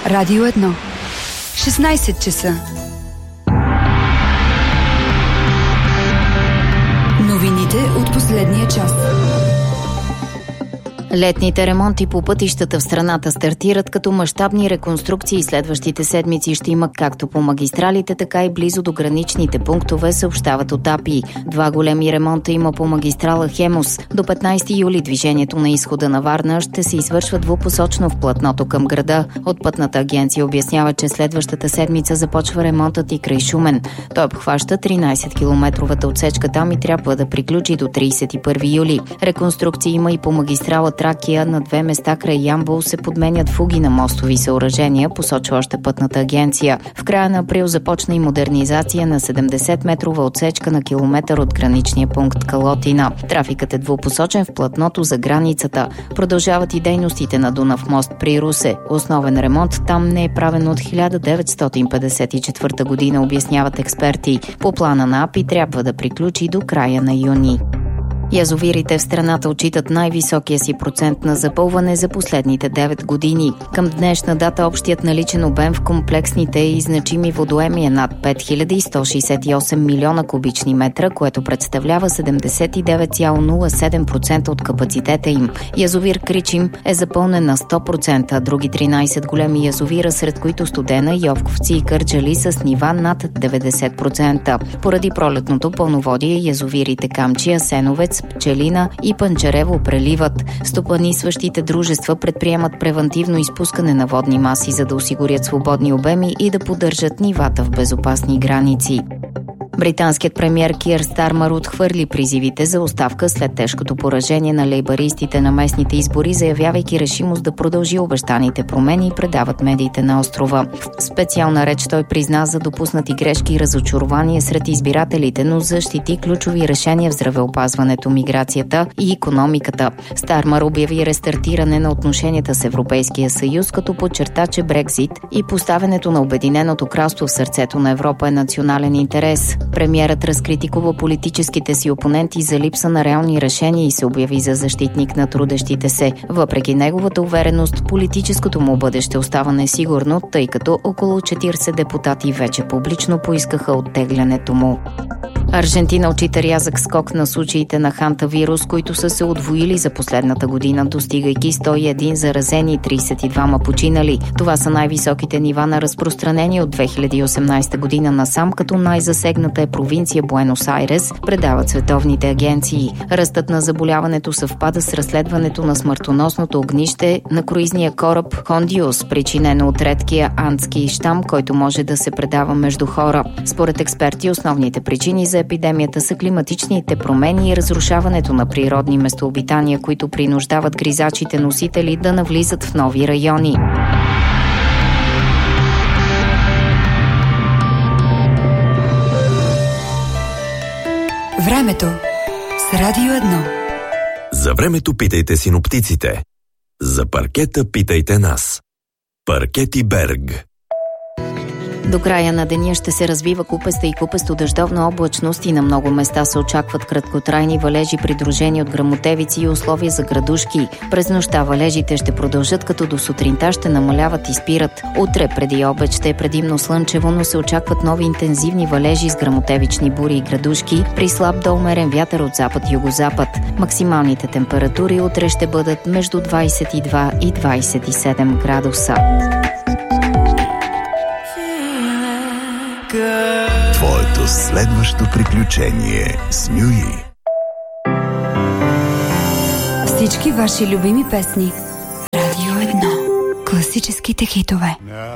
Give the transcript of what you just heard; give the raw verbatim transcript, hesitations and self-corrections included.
Радио едно. шестнайсет часа. Новините от последния час. Летните ремонти по пътищата в страната стартират, като мащабни реконструкции следващите седмици ще има както по магистралите, така и близо до граничните пунктове, съобщават от А П И. Два големи ремонта има по магистрала Хемус. До петнайсети юли движението на изхода на Варна ще се извършва двупосочно в платното към града. От Пътната агенция обяснява, че следващата седмица започва ремонтът и край Шумен. Той обхваща тринайсет километровата отсечка там и трябва да приключи до трийсет и първи юли. Реконструкции има и по магистрала Тракия. На две места край Ямбол се подменят фуги на мостови съоръжения, посочва още Пътната агенция. В края на април започна и модернизация на седемдесет метрова отсечка на километър от граничния пункт Калотина. Трафикът е двупосочен в платното за границата. Продължават и дейностите на Дунав мост при Русе. Основен ремонт там не е правен от хиляда деветстотин петдесет и четвърта година, обясняват експерти. По плана на А П И трябва да приключи до края на юни. Язовирите в страната отчитат най-високия си процент на запълване за последните девет години. Към днешна дата общият наличен обем в комплексните и значими водоеми е над пет хиляди сто шейсет и осем милиона кубични метра, което представлява седемдесет и девет цяло нула седем процента от капацитета им. Язовир Кричим е запълнен на сто процента, други тринайсет големи язовира, сред които Студена, Йовковци и Кърджали, с нива над деветдесет процента. Поради пролетното пълноводие язовирите Камчия, Асеновец, Пчелина и Панчарево преливат. Стопанисващите дружества предприемат превантивно изпускане на водни маси, за да осигурят свободни обеми и да поддържат нивата в безопасни граници. Британският премиер Кир Стармър отхвърли призивите за оставка след тежкото поражение на лейбаристите на местните избори, заявявайки решимост да продължи обещаните промени, предават медиите на острова. В специална реч той призна за допуснати грешки и разочарование сред избирателите, но защити ключови решения в здравеопазването, миграцията и икономиката. Стармър обяви рестартиране на отношенията с Европейския съюз, като подчерта, че Брекзит и поставянето на Обединеното кралство в сърцето на Европа е национален интерес. Премиерът разкритикува политическите си опоненти за липса на реални решения и се обяви за защитник на трудещите се. Въпреки неговата увереност, политическото му бъдеще остава несигурно, тъй като около четирийсет депутати вече публично поискаха оттеглянето му. Аржентина отчита рязък скок на случаите на хантавирус, които са се удвоили за последната година, достигайки сто и един заразени и трийсет и двама починали. Това са най-високите нива на разпространение от две хиляди и осемнайсета година насам, като най-засегната е провинция Буенос Айрес, предават световните агенции. Ръстът на заболяването съвпада с разследването на смъртоносното огнище на круизния кораб Хондиус, причинено от редкия андски щам, който може да се предава между хора. Според експерти, основните причини за епидемията са климатичните промени и разрушаването на природни местообитания, които принуждават гризачите носители да навлизат в нови райони. Времето с Радио едно. За времето питайте синоптиците. За паркета питайте нас. Паркети Берг. До края на деня ще се развива купеста и купесто-дъждовна облачност и на много места се очакват краткотрайни валежи, придружени от гръмотевици и условия за градушки. През нощта валежите ще продължат, като до сутринта ще намаляват и спират. Утре преди обед ще е предимно слънчево, но се очакват нови интензивни валежи с гръмотевични бури и градушки при слаб до умерен вятър от запад-югозапад. Максималните температури утре ще бъдат между двайсет и два и двайсет и седем градуса. Твоето следващо приключение с Нюи. Всички ваши любими песни. Радио едно. Класическите хитове.